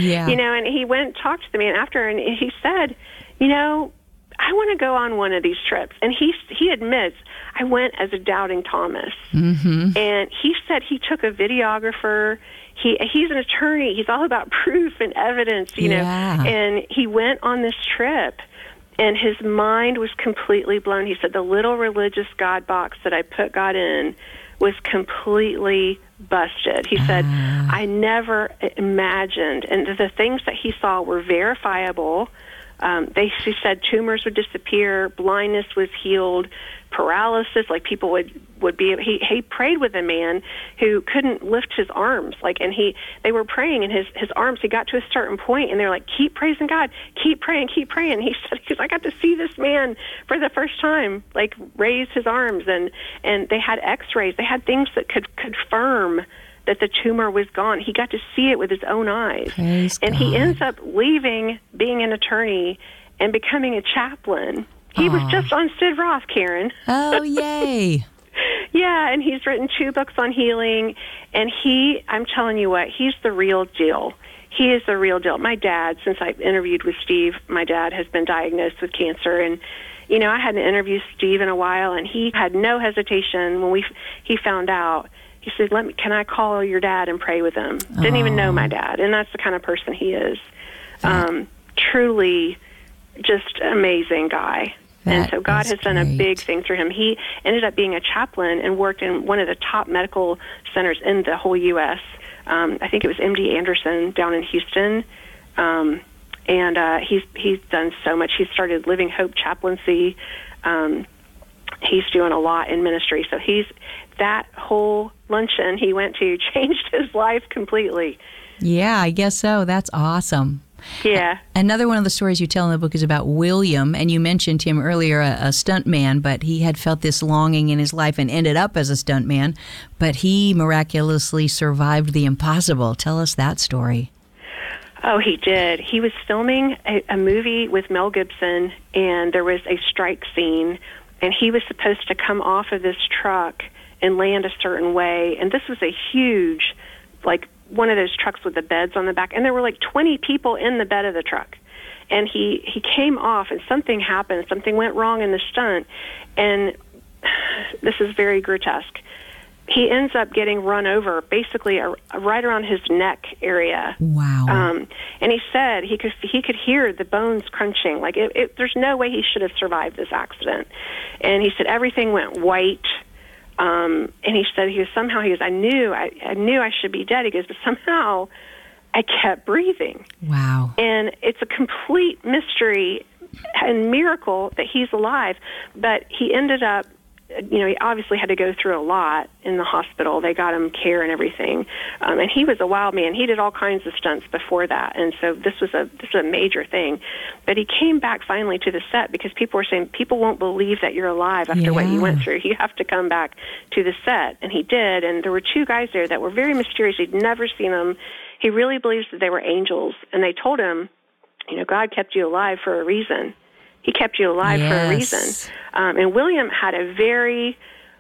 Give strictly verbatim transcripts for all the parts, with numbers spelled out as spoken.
Yeah. You know, and he went and talked to the man after, and he said, you know, I want to go on one of these trips. And he he admits, I went as a doubting Thomas. Mm-hmm. And he said he took a videographer. He He's an attorney. He's all about proof and evidence, you Yeah. know. And he went on this trip, and his mind was completely blown. He said, the little religious God box that I put God in was completely busted. He said, Ah. I never imagined, and the things that he saw were verifiable. Um, they she said tumors would disappear, blindness was healed, paralysis, like people would, would be, he, he prayed with a man who couldn't lift his arms, like, and he, they were praying, and his, his arms, he got to a certain point, and they're like, keep praising God, keep praying, keep praying. He said, because I got to see this man for the first time, like, raise his arms, and, and they had x-rays, they had things that could confirm that the tumor was gone. He got to see it with his own eyes. Praise and God. He ends up leaving being an attorney and becoming a chaplain. He Aw. was just on Sid Roth, Karen. Oh, yay. Yeah, and he's written two books on healing, and he, I'm telling you what, he's the real deal. He is the real deal. My dad, since I interviewed with Steve, my dad has been diagnosed with cancer, and you know, I hadn't interviewed Steve in a while, and he had no hesitation when we he found out. He said, "Let me. Can I call your dad and pray with him?" Didn't even know my dad, and that's the kind of person he is. Um, truly, just amazing guy. And That so God is has done a great. big thing through him. He ended up being a chaplain and worked in one of the top medical centers in the whole U S Um, I think it was M D Anderson down in Houston. Um, and uh, he's he's done so much. He started Living Hope Chaplaincy. Um, he's doing a lot in ministry. So he's that whole luncheon he went to changed his life completely. Yeah, I guess so. That's awesome. Yeah. Another one of the stories you tell in the book is about William, and you mentioned him earlier, a, a stunt man, but he had felt this longing in his life and ended up as a stunt man, but he miraculously survived the impossible. Tell us that story. Oh, he did. He was filming a, a movie with Mel Gibson, and there was a strike scene, and he was supposed to come off of this truck and land a certain way, and this was a huge, like, one of those trucks with the beds on the back, and there were like twenty people in the bed of the truck. And he, he came off, and something happened. Something went wrong in the stunt, and this is very grotesque. He ends up getting run over, basically a, a right around his neck area. Wow. Um, and he said he could he could hear the bones crunching. Like it, it, there's no way he should have survived this accident. And he said everything went white. Um, and he said, he was somehow, he goes, I knew, I, I knew I should be dead. He goes, but somehow I kept breathing. Wow. And it's a complete mystery and miracle that he's alive. But he ended up, you know, he obviously had to go through a lot in the hospital. They got him care and everything. Um, and he was a wild man. He did all kinds of stunts before that. And so this was a this was a major thing. But he came back finally to the set because people were saying, people won't believe that you're alive after Yeah. what you went through. You have to come back to the set. And he did. And there were two guys there that were very mysterious. He'd never seen them. He really believes that they were angels. And they told him, you know, God kept you alive for a reason. He kept you alive Yes. for a reason. Um, and William had a very,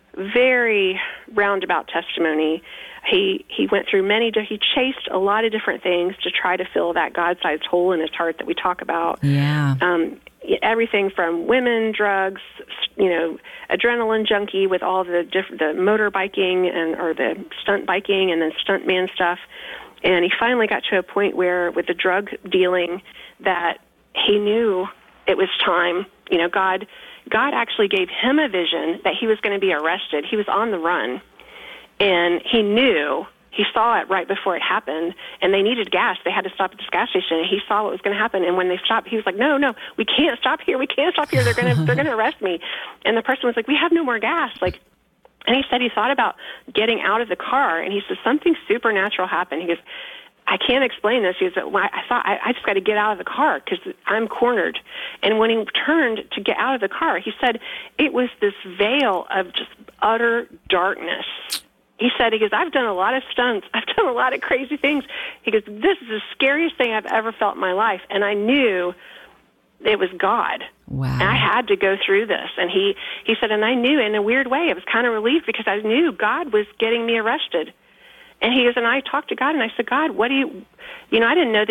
very roundabout testimony. He he went through many, he chased a lot of different things to try to fill that God-sized hole in his heart that we talk about. Yeah. Um, everything from women, drugs, you know, adrenaline junkie with all the diff- the motorbiking and or the stunt biking and then stuntman stuff. And he finally got to a point where with the drug dealing that he knew it was time. You know, God God actually gave him a vision that he was going to be arrested. He was on the run, and he knew, he saw it right before it happened, and they needed gas. They had to stop at this gas station, and he saw what was going to happen. And when they stopped, he was like, no, no, we can't stop here. We can't stop here. They're going to they're going to arrest me. And the person was like, we have no more gas. Like, and he said he thought about getting out of the car, and he said something supernatural happened. He goes, I can't explain this. He said, well, I thought I, I just got to get out of the car because I'm cornered. And when he turned to get out of the car, he said it was this veil of just utter darkness. He said, he goes, I've done a lot of stunts. I've done a lot of crazy things. He goes, this is the scariest thing I've ever felt in my life. And I knew it was God. Wow. And I had to go through this. And he, he said, and I knew in a weird way, it was kind of relief because I knew God was getting me arrested. And he goes, and I talked to God, and I said, God, what do you, you know, I didn't know that